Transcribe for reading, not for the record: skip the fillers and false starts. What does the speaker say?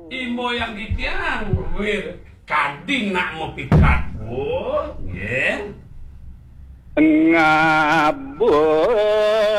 Imo yang dikiang wir kading nak mau pikat. Oh, nggih. Ngabur